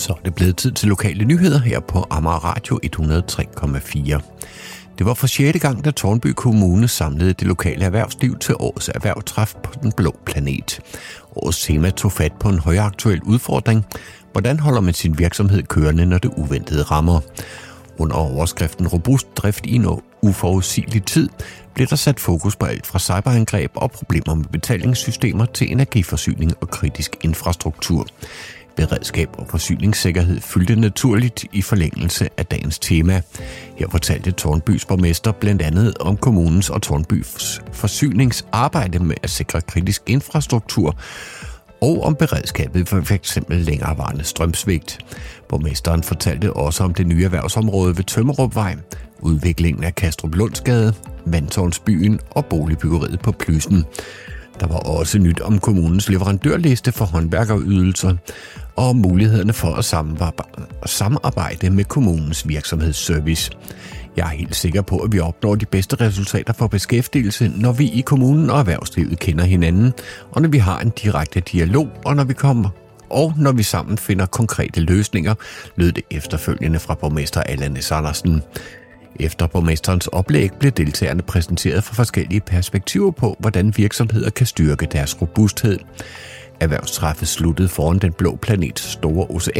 Så er det blevet tid til lokale nyheder her på Amager Radio 103,4. Det var for 6. gang, da Tårnby Kommune samlede det lokale erhvervsliv til årets erhvervstræf på Den Blå Planet. Årets tema tog fat på en højaktuel udfordring. Hvordan holder man sin virksomhed kørende, når det uventede rammer? Under overskriften Robust drift i en uforudsigelig tid blev der sat fokus på alt fra cyberangreb og problemer med betalingssystemer til energiforsyning og kritisk infrastruktur. Beredskab og forsyningssikkerhed fyldte naturligt i forlængelse af dagens tema. Her fortalte Tårnbys borgmester blandt andet om kommunens og Tårnbys forsyningsarbejde med at sikre kritisk infrastruktur og om beredskabet for f.eks. længerevarende strømsvigt. Borgmesteren fortalte også om det nye erhvervsområde ved Tømmerupvej, udviklingen af Kastrup Lundsgade, Vandtårnsbyen og boligbyggeriet på Plysen. Der var også nyt om kommunens leverandørliste for håndværkerydelser og om mulighederne for at samarbejde med kommunens virksomhedsservice. Jeg er helt sikker på, at vi opnår de bedste resultater for beskæftigelse, når vi i kommunen og erhvervslivet kender hinanden, og når vi har en direkte dialog, og når vi sammen finder konkrete løsninger, lød det efterfølgende fra borgmester Allan S. Andersen. Efter borgmesterens oplæg blev deltagerne præsenteret for forskellige perspektiver på, hvordan virksomheder kan styrke deres robusthed. Erhvervstræffet sluttede foran Den Blå Planets store ocean